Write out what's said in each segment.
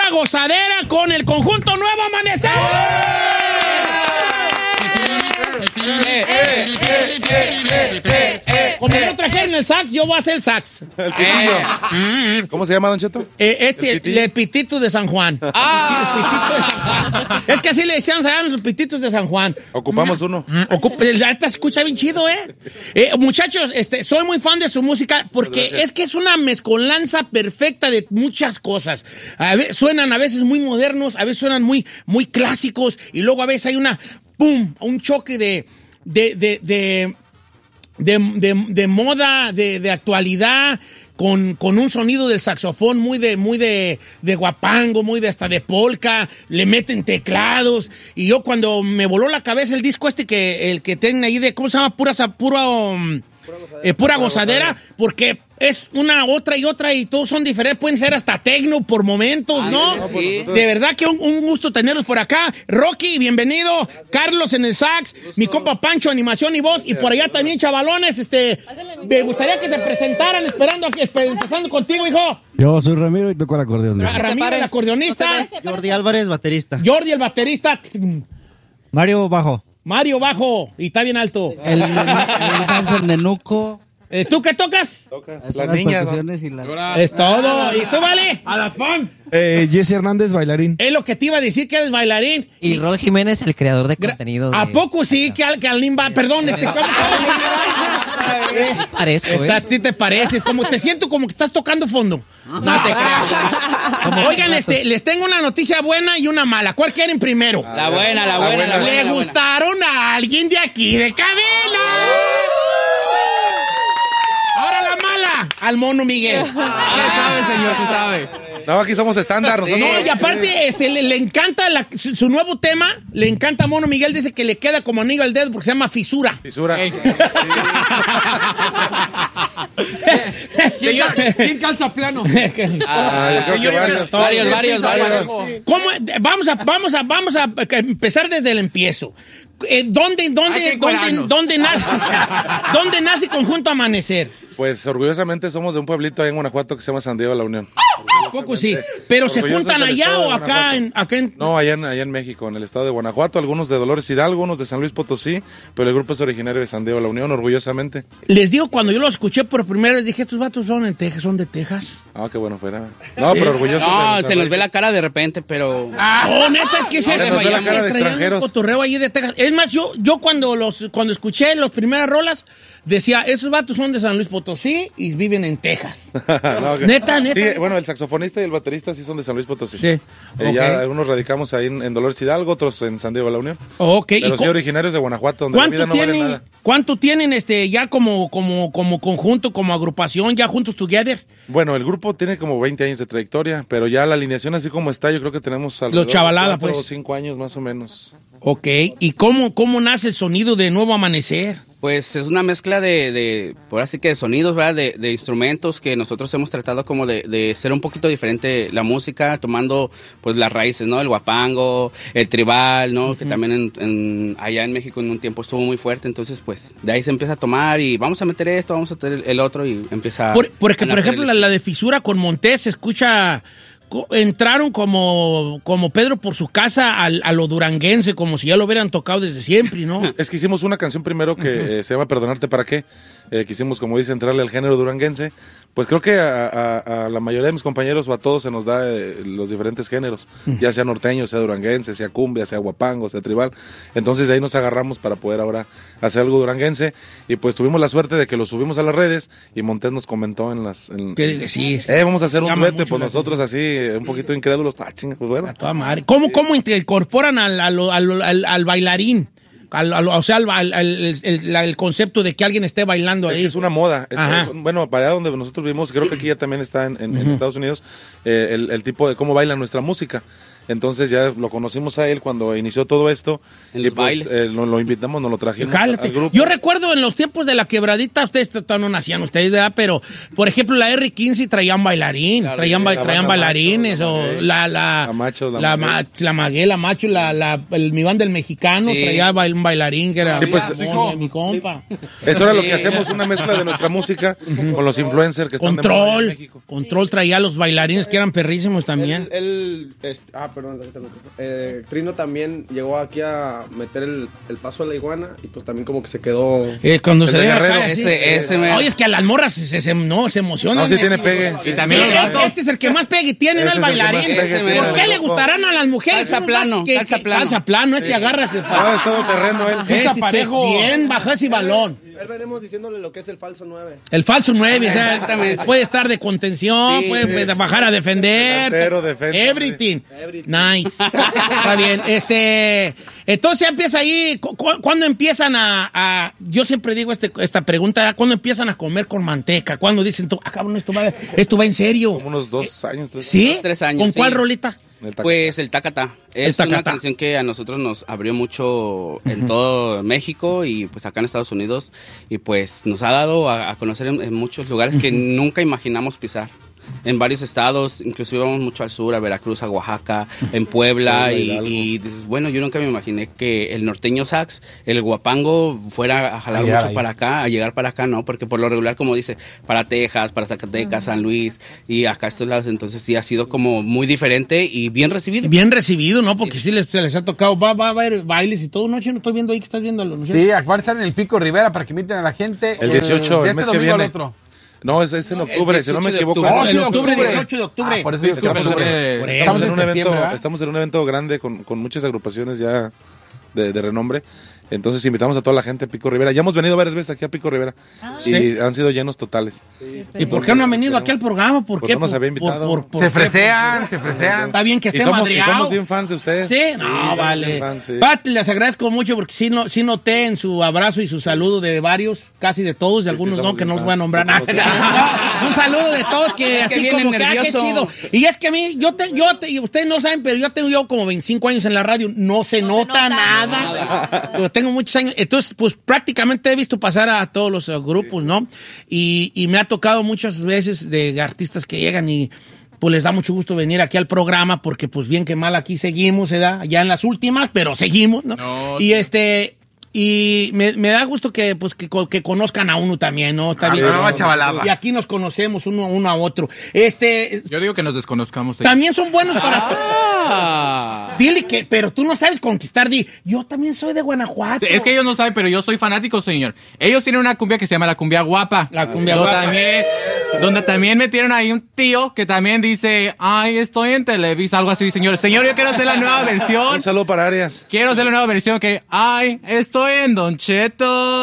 pura gozadera con el conjunto Nuevo Amanecer. Como no trajeron el sax, yo voy a hacer el sax. ¿Cómo se llama, Don Cheto? El Pitito de San Juan. El Pitito de San Juan. Es que así le decían a los Pititos de San Juan. Ocupamos uno. La neta se escucha bien chido, muchachos, soy muy fan de su música porque es que es una mezcolanza perfecta de muchas cosas. Suenan a veces muy modernos, a veces suenan muy, muy clásicos y luego a veces hay un choque de moda, de actualidad, con un sonido del saxofón muy de guapango, muy de hasta de polka, le meten teclados, y yo cuando me voló la cabeza el disco el que tienen ahí de, ¿cómo se llama? Pura gozadera, porque es una, otra y todos son diferentes, pueden ser hasta techno por momentos, ¿no? Sí. De verdad que un gusto tenerlos por acá. Rocky, bienvenido. Carlos en el sax, mi compa Pancho, animación y voz, y por allá también, chavalones, me gustaría que se presentaran, empezando contigo, hijo. Yo soy Ramiro y toco el acordeón. Ramiro, el acordeonista. Jordi Álvarez, baterista. Jordi, el baterista. Mario Bajo. Mario, bajo, y está bien alto. El nenuco. ¿Tú qué tocas? Las niñas. Es todo. ¿Y tú, vale? A las fans. Jesse Hernández, bailarín. Es lo que te iba a decir, que eres bailarín. Y Rol Jiménez, el creador de contenido. ¿A poco sí? Que al perdón, Parezco, sí te pareces, te siento como que estás tocando fondo. No te creas. Oigan, les tengo una noticia buena y una mala. ¿Cuál quieren primero? La buena. ¿Le gustaron a alguien de aquí de cabina? Ahora la mala, al Mono Miguel. ¿Qué sabe, señor? ¿Qué sabe? No, aquí somos estándar. No, y aparte le encanta su nuevo tema, le encanta a Mono Miguel, dice que le queda como anillo al dedo porque se llama Fisura. Fisura. ¿Quién calza plano? Yo creo que varios. ¿Cómo? Vamos a empezar desde el empiezo. ¿Dónde nace Conjunto Amanecer? Pues orgullosamente somos de un pueblito ahí en Guanajuato que se llama San Diego de la Unión. Poco sí. ¿Pero se juntan allá o acá en...? No, allá en México, en el estado de Guanajuato. Algunos de Dolores Hidalgo, unos de San Luis Potosí, pero el grupo es originario de San Diego de la Unión, orgullosamente. Les digo, cuando yo los escuché por primera vez, dije, estos vatos son de Texas. Ah, qué bueno fuera. No, pero orgullosos. No, se nos ve la cara de repente, pero... Neta, es que se nos ve la cara de extranjeros. Un cotorreo allí de Texas. Es más, yo cuando escuché las primeras rolas, decía, esos vatos son de San Luis Potosí y viven en Texas. No, okay. Neta. Sí, bueno, el saxofonista y el baterista sí son de San Luis Potosí. Sí. Ya algunos radicamos ahí en Dolores Hidalgo, otros en San Diego de la Unión. Okay. Pero sí originarios de Guanajuato, donde la vida no vale nada. ¿Cuánto tienen ya como conjunto, como agrupación, ya juntos together? Bueno, el grupo tiene como 20 años de trayectoria, pero ya la alineación así como está, yo creo que tenemos alrededor Los chavalada, de 4 pues. o 5 años más o menos. Ok, ¿y cómo nace el sonido de Nuevo Amanecer? Pues es una mezcla por así que de sonidos, ¿verdad? De instrumentos que nosotros hemos tratado como de ser un poquito diferente la música, tomando pues las raíces, ¿no? El guapango, el tribal, ¿no? Que también allá en México en un tiempo estuvo muy fuerte, entonces pues de ahí se empieza a tomar y vamos a meter esto, vamos a meter el otro y empieza por ejemplo, la de Fisura con Montés se escucha... Entraron como Pedro por su casa a lo duranguense, como si ya lo hubieran tocado desde siempre, ¿no? Es que hicimos una canción primero que se llama Perdonarte para qué. Quisimos, como dice, entrarle al género duranguense. Pues creo que a la mayoría de mis compañeros o a todos se nos da los diferentes géneros, ya sea norteño, sea duranguense, sea cumbia, sea guapango, sea tribal. Entonces de ahí nos agarramos para poder ahora hacer algo duranguense y pues tuvimos la suerte de que lo subimos a las redes y Montés nos comentó Sí, vamos a hacer un dueto, pues nosotros así un poquito incrédulos, chinga, pues bueno. A toda madre. ¿Cómo incorporan al bailarín? O sea, el concepto de que alguien esté bailando ahí. Es una moda. Bueno, para allá donde nosotros vivimos, creo que aquí ya también está en Estados Unidos, el tipo de cómo baila nuestra música. Entonces ya lo conocimos a él cuando inició todo esto. En y los pues bailes. lo invitamos, nos lo trajimos Cállate. al grupo. Yo recuerdo en los tiempos de la quebradita, ustedes todavía no nacían ustedes, ¿verdad? Pero, por ejemplo, la R15 traían bailarín, Claro, traían la banda bailarines, Macho, o la Macho, la Maguey, la Macho, mi banda del mexicano, Sí. traía un bailarín que era Sí, pues, mi compa. Eso era lo que Sí. hacemos, una mezcla de nuestra música con los influencers que están de moda en Control, México. Control traía a los bailarines que eran perrísimos también. Perdón, Trino también llegó aquí a meter el paso a la iguana y pues también como que se quedó. Cuando El se de deja Guerrero. caer así. Ese me... Oye, es que a las morras se emocionan. No, sí tiene pegue. Sí, También sí, los vatos. Este es el que más pegue tiene, ¿no? Este El es el que más bailarín. pegue tiene, ¿Por qué le loco. gustarán a las mujeres? Calza Unos plano, vatos calza plano. Este agarra. es todo terreno él. Bien, bajas y balón. Él venimos diciéndole lo que es el falso 9. El falso 9, o sea, Exactamente. puede estar de contención, Sí, puede bajar a defender. Delantero, defensa, Everything. Nice. Está bien. Entonces ya empieza ahí. ¿Cuándo empiezan yo siempre digo esta pregunta, ¿cuándo empiezan a comer con manteca? ¿Cuándo dicen, cabrón, esto va en serio? Como unos 2 años, 3 ¿Sí? 2, 3 años, ¿Con sí. cuál rolita? Pues el Tacatá. Es Tacatá. una canción que a nosotros nos abrió mucho en todo México y pues acá en Estados Unidos. Y pues nos ha dado a conocer en muchos lugares que nunca imaginamos pisar. En varios estados, inclusive vamos mucho al sur, a Veracruz, a Oaxaca, en Puebla, y dices, bueno, yo nunca me imaginé que el norteño sax, el guapango, fuera a jalar mucho para acá, a llegar para acá, ¿no? Porque por lo regular, como dice, para Texas, para Zacatecas, San Luis, y acá estos lados, entonces sí ha sido como muy diferente y bien recibido. Bien recibido, ¿no? Porque sí se les ha tocado, va a haber bailes y todo. No, yo no estoy viendo ahí que estás viendo. ¿No? Sí, acuérdense están en el Pico Rivera para que inviten a la gente. El 18, de el mes este que domingo al viene. otro. No, es en octubre, si no me 18 de equivoco. octubre. El sí, octubre, octubre. 18 de octubre. Por eso digo que Estamos estamos en un evento, septiembre, ¿verdad? estamos en un evento grande con muchas agrupaciones ya de renombre. Entonces invitamos a toda la gente a Pico Rivera. Ya hemos venido varias veces aquí a Pico Rivera y ¿Sí? han sido llenos totales. ¿Y por qué no han venido aquí al programa? ¿Por Porque qué? no nos había invitado. ¿Por Se qué? fresean. Está bien que Y esté somos madreado. bien fans de ustedes. Sí, no, somos vale. bien fans, sí. Pati, les agradezco mucho porque sí noté en su abrazo y su saludo de varios, casi de todos, de algunos somos no, que bien no os voy a fans. nombrar nada. Un saludo de todos que Es que así viene como que, qué nervioso. chido. Y es que a mí, y ustedes no saben, pero yo tengo como 25 años en la radio, no se nota nada. Pero tengo muchos años, entonces, pues prácticamente he visto pasar a todos los grupos, ¿no? Y me ha tocado muchas veces de artistas que llegan y pues les da mucho gusto venir aquí al programa porque pues bien que mal aquí seguimos, ¿verdad? Ya en las últimas, pero seguimos, ¿no? Y y me da gusto que pues que conozcan a uno también, ¿no? Está bien. no, chavalada. Y aquí nos conocemos uno a otro. Yo digo que nos desconozcamos. También son buenos para Dile que, pero tú no sabes conquistar, yo también soy de Guanajuato. Es que ellos no saben, pero yo soy fanático, señor. Ellos tienen una cumbia que se llama la cumbia guapa. La cumbia guapa. Donde también metieron ahí un tío que también dice, ay, estoy en Televisa, algo así, señor. Señor, yo quiero hacer la nueva versión. Un saludo para Arias. Quiero hacer la nueva versión que, ay, estoy en Don Cheto.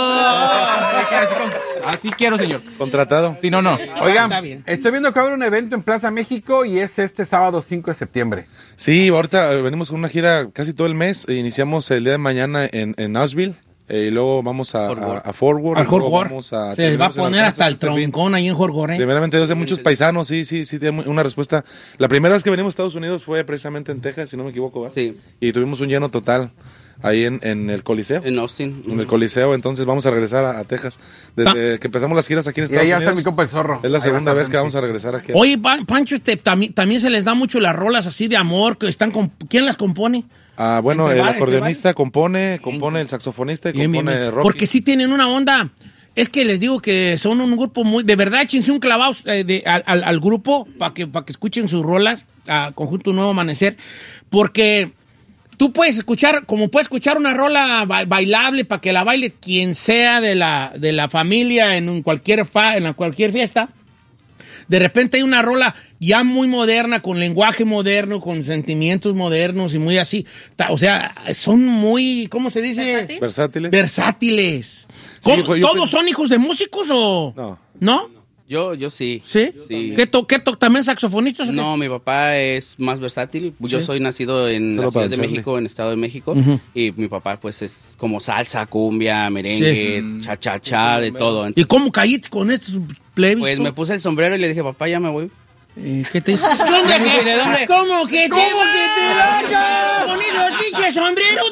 Así quiero, señor. Contratado. Si no, no. Está Oigan, bien. estoy viendo que va a haber un evento en Plaza México y es este sábado 5 de septiembre. Sí, ahorita venimos con una gira casi todo el mes. Iniciamos el día de mañana en Nashville. Y luego vamos a Fort Worth. Al y luego Jorgor. vamos Se va a terminamos en poner hasta el Arkansas, troncón ahí en Jorgor, ¿eh? Primeramente, yo sé muchos paisanos, sí, tienen una respuesta. La primera vez que venimos a Estados Unidos fue precisamente en Texas, si no me equivoco, ¿verdad? Sí. Y tuvimos un lleno total ahí en el Coliseo. En Austin. En el Coliseo, entonces vamos a regresar a Texas. Desde que empezamos las giras aquí en Y Estados ahí ya está Unidos. mi compa el zorro. Es la Ahí segunda va a vez estar que vamos a regresar aquí. Oye, Pancho, también se les da mucho las rolas así de amor, que están ¿quién las compone? Bueno, Entre el varios, acordeonista compone el saxofonista y Bien, bien, compone bien. Rocky. Porque sí tienen una onda. Es que les digo que son un grupo muy... De verdad, échense un clavado al grupo para que escuchen sus rolas, a Conjunto Nuevo Amanecer, porque tú puedes escuchar, como puedes escuchar una rola bailable para que la baile quien sea de la familia en cualquier fiesta. De repente hay una rola ya muy moderna, con lenguaje moderno, con sentimientos modernos y muy así. O sea, son muy, ¿cómo se dice? Versátiles. Versátiles. Sí, ¿Cómo? yo ¿Todos son hijos de músicos o...? No. ¿No? Yo sí. ¿Sí? Sí. ¿Qué también saxofonistas? o qué? No, mi papá es más versátil. Yo soy nacido en Solo la Ciudad para de Charlie. México, en Estado de México. Y mi papá, pues, es como salsa, cumbia, merengue, cha-cha-cha, de todo. ¿Y cómo caíste con estos plebes? Pues tú? me puse el sombrero y le dije, papá, ya me voy. ¿Qué te... ¿Dónde? ¿De dónde? ¿Cómo que te vas? ¡Con esos pinches sombrerudos!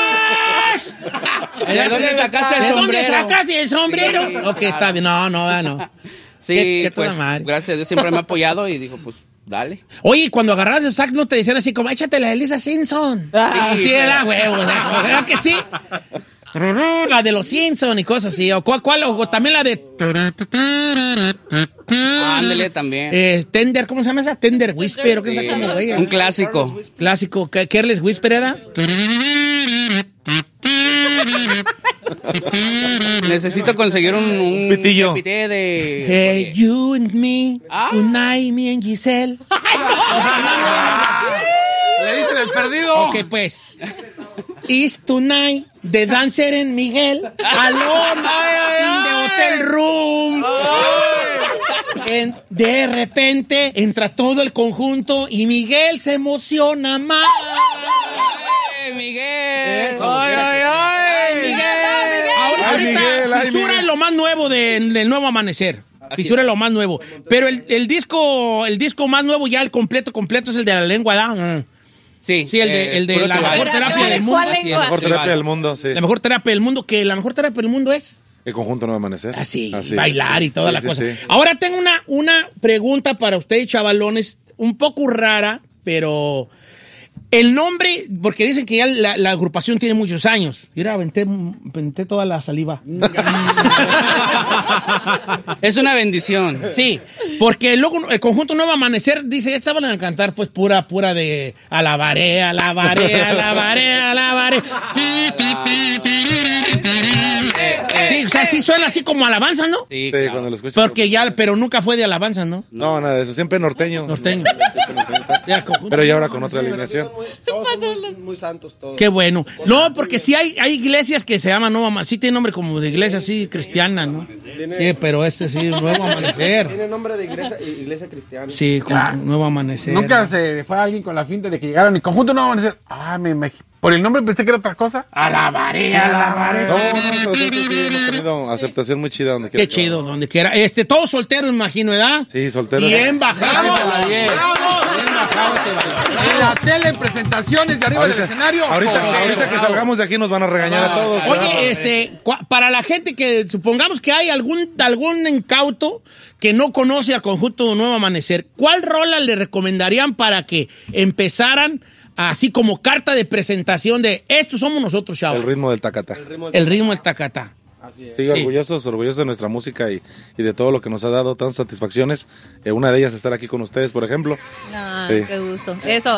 ¿De dónde sacaste el ¿De sombrero? dónde sacaste el sombrero? Ok, está bien. No. Sí, ¿Qué toda pues, madre? gracias a Dios siempre me ha apoyado y dijo, pues, dale. Oye, cuando agarras el sax no te decían así como, échate la de Lisa Simpson. Sí, era huevo. ¿Verdad que sí? La de los Simpson y cosas así. O también la de... Ándale también. Tender, ¿cómo se llama esa? Tender Whisper. ¿Qué Sí, se llama, güey? un clásico. Clásico. Careless Whisper era. Necesito conseguir un Pitillo. pité de... Hey, you and me. Tonight, me and Giselle. Le dicen el perdido. Ok, pues. Is tonight the dancer en Miguel. Alone in the hotel room. De repente entra todo el conjunto y Miguel se emociona más. Miguel! Miguel. Ahorita, Miguel, Fisura es lo más nuevo del Nuevo Amanecer. Fisura es lo más nuevo. Pero el disco más nuevo, ya el completo es el de la lengua, ¿da? Sí, el de puro la tribal. mejor terapia del mundo. Sí, La mejor terapia del mundo, sí. La mejor terapia del mundo, que la mejor terapia del mundo es El conjunto Nuevo Amanecer. así, Así. bailar y toda Sí, la sí, cosa. sí. Ahora tengo una pregunta para ustedes, chavalones, un poco rara, pero el nombre, porque dicen que ya la agrupación tiene muchos años. Mira, aventé toda la saliva. Es una bendición. Sí, porque luego el conjunto Nuevo Amanecer dice, ya estaban a cantar pues pura de alabaré. Sí, o sea, sí suena así como alabanza, ¿no? Sí, Sí, claro. cuando lo escuchas. Porque pero nunca fue de alabanza, ¿no? No, nada de eso. Siempre norteño. Norteño. Siempre norteño, exacto. Sí, al conjunto. Pero ya ahora con otra alineación. Todos son muy santos, todos. Qué bueno. No, porque sí hay iglesias que se llaman Nuevo Amanecer. Sí tiene nombre como de iglesia así cristiana, ¿no? Sí, pero este sí, Nuevo Amanecer. Tiene nombre de iglesia cristiana. Sí, como Nuevo Amanecer. Nunca se fue alguien con la finta de que llegaron y conjunto no van a decir, por el nombre pensé que era otra cosa. Alabaré. No, nosotros sí hemos tenido aceptación muy chida donde quiera. Qué chido, donde quiera. Todos solteros, imagino, ¿verdad? Sí, soltero. Bien bajado. Bien bajado ese valor. En la tele, en presentaciones de arriba del escenario. Ahorita que salgamos de aquí nos van a regañar a todos. Oye, para la gente que supongamos que hay algún incauto que no conoce al conjunto Nuevo Amanecer, ¿cuál rola le recomendarían para que empezaran así como carta de presentación de estos somos nosotros, chavos? El ritmo del tacatá. El ritmo del tacatá. Sí, orgullosos de nuestra música y de todo lo que nos ha dado tantas satisfacciones. Una de ellas estar aquí con ustedes, por ejemplo. No, Sí. qué gusto. Eso,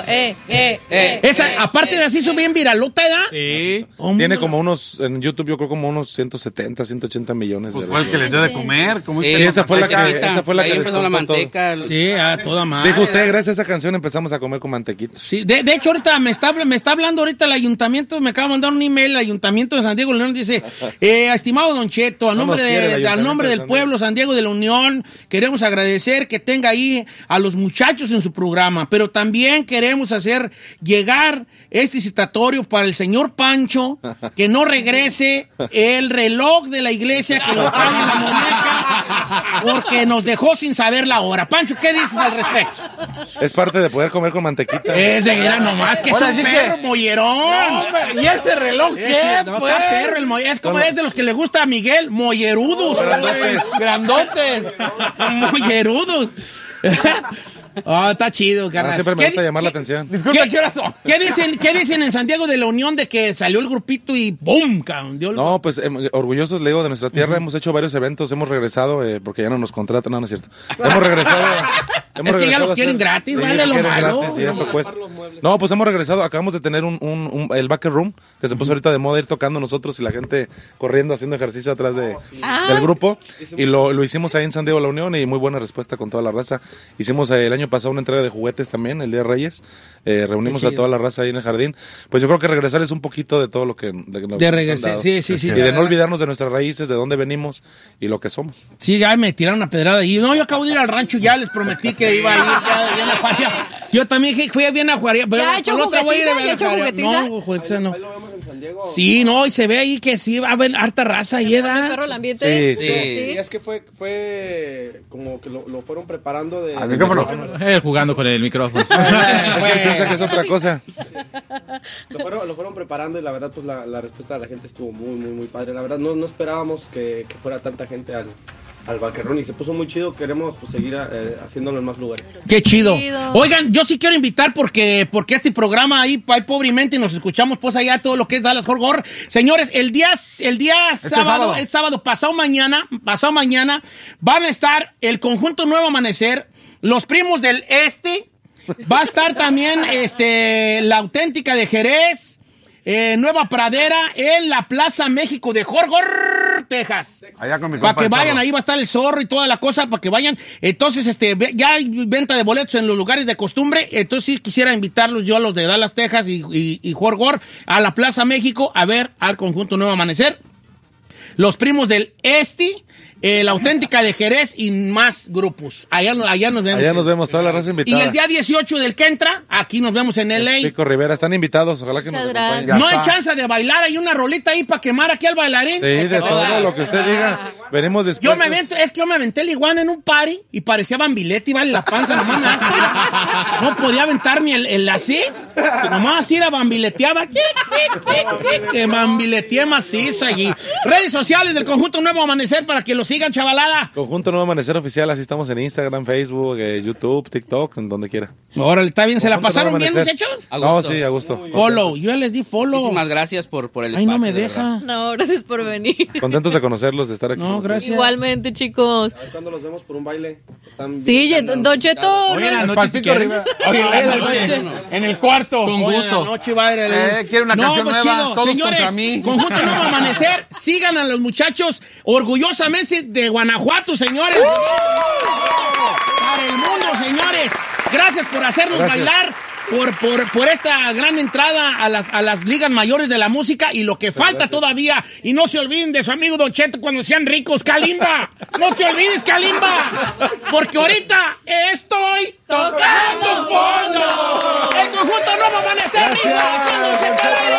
Esa, aparte de así, son bien viralota, ¿verdad? Sí. Hombre. Tiene como en YouTube yo creo como unos 170, 180 millones de Pues fue el que les dio de comer. Como Sí, esa fue la que- mantequita. esa fue la Ahí que les empezó la contó todo. manteca. Sí, a toda madre. Dijo usted, gracias a esa canción empezamos a comer con mantequita. Sí, de hecho ahorita me está hablando ahorita el ayuntamiento, me acaba de mandar un email, el ayuntamiento de San Diego de la Unión dice, estimado Don Cheto, No nos quiere el al ayuntamiento nombre de del San pueblo San Diego de la Unión, queremos agradecer que tenga ahí a los muchachos en su programa, pero también queremos hacer llegar este citatorio para el señor Pancho, que no regrese el reloj de la iglesia que lo trae en la muñeca, porque nos dejó sin saber la hora. Pancho, ¿qué dices al respecto? Es parte de poder comer con mantequita. Era nomás que es Ahora un sí que- perro mollerón. ¿Y este reloj qué? No, pues? está perro el es como es de los que le gusta a Miguel, mollerudos. Grandotes. Mollerudos. Está chido, carnal. Siempre me gusta llamar la atención. Disculpa, ¿qué horas son? ¿Qué dicen en San Diego de la Unión de que salió el grupito y ¡bum! Cabrón, No, pues orgullosos, le digo, de nuestra tierra. Hemos hecho varios eventos, hemos regresado, porque ya no nos contratan, no es cierto. Hemos regresado. Es que ya los quieren gratis, vale, lo quieren malo. gratis y esto cuesta. No, pues hemos regresado, acabamos de tener el Backer Room, que se puso ahorita de moda ir tocando nosotros y la gente corriendo, haciendo ejercicio atrás del grupo. Y lo hicimos ahí en San Diego de la Unión y muy buena respuesta con toda la raza. Hicimos el año pasado una entrega de juguetes también, el Día de Reyes. Reunimos a toda la raza ahí en el jardín. Pues yo creo que regresar es un poquito de todo lo que nos regresar, han dado. sí. Y de no olvidarnos de nuestras raíces, de dónde venimos y lo que somos. Sí, ya me tiraron una pedrada. Y no, yo acabo de ir al rancho, ya les prometí que iba a ir. Ya en la Juaria. Yo también fui bien a Juaria. ¿Ya ha hecho la otra voy a ir a juguetiza? ver ¿Ya ha a hecho Juaria. juguetiza? No, juguetiza no. San Diego. Sí, no, y se ve ahí que sí va a haber harta raza y edad. ¿Perro el ambiente? Sí, Y es que fue como que lo fueron preparando de... Al micrófono. Él jugando con el micrófono. Es que él piensa que es otra cosa. Lo fueron preparando y la verdad, pues la respuesta de la gente estuvo muy padre. La verdad, no esperábamos que fuera tanta gente al Vaquerrón y se puso muy chido. Queremos pues seguir haciéndolo en más lugares. Qué chido. Chido. Oigan, yo sí quiero invitar porque este programa ahí pobremente nos escuchamos pues allá todo lo que es Dallas Fort Worth. Señores, el día sábado, el sábado pasado mañana van a estar el Conjunto Nuevo Amanecer, los Primos del Este, va a estar también la Auténtica de Jerez, Nueva Pradera en la Plaza México de Fort Worth, Texas. Allá con mi Para compa que el vayan, Zorro. ahí va a estar el Zorro y toda la cosa, para que vayan. Entonces, ya hay venta de boletos en los lugares de costumbre. Entonces, sí quisiera invitarlos yo a los de Dallas, Texas y Fort Worth a la Plaza México a ver al Conjunto Nuevo Amanecer. Los Primos del Este, la Auténtica de Jerez y más grupos. Allá nos vemos. Allá nos vemos, toda la raza Y invitada. el día 18 del que entra, aquí nos vemos en LA. Pico Rivera, están invitados, ojalá que Muchas nos gracias. acompañen. No hay está. chance de bailar, hay una rolita ahí para quemar aquí al bailarín. Sí, de todo lo que usted diga. Venimos después. Yo me aventé el iguana en un party y parecía Bambiletti, vale la panza, nomás me hace. No podía aventar ni el así, que nomás así era bambileteaba. Que bambileteé macizo allí. Redes sociales del Conjunto Nuevo Amanecer para que lo sigan, chavalada. Conjunto Nuevo Amanecer Oficial, así estamos en Instagram, Facebook, YouTube, TikTok, en donde quiera. Órale, está bien, ¿se la Conjunto pasaron Nuevo bien, Amanecer. muchachos? A No, gusto. sí, a gusto. Follow, yo ya les di follow. Muchísimas gracias por el espacio. Ay, no me de verdad. deja. No, gracias por venir. Contentos de conocerlos, de estar aquí. No, gracias. Igualmente, chicos. A ver cuándo los vemos por un baile. Están Sí, bien Don Cheto. Hoy en la no- noche, si quieren. Hoy en la noche. En el cuarto. Con Hoy en gusto. la noche va a ir quiere una canción pues nueva, todos señores, contra mí. Conjunto Nuevo Amanecer, sigan a los muchachos orgullosamente de Guanajuato, señores. Para el mundo, señores. Gracias por hacernos Gracias. bailar. Por esta gran entrada a las ligas mayores de la música y lo que falta todavía. Y no se olviden de su amigo Don Cheto cuando sean ricos. ¡Kalimba! ¡No te olvides, Kalimba! Porque ahorita estoy tocando fondo. El Conjunto Nuevo Amanecer. Gracias, Don Cheto al aire.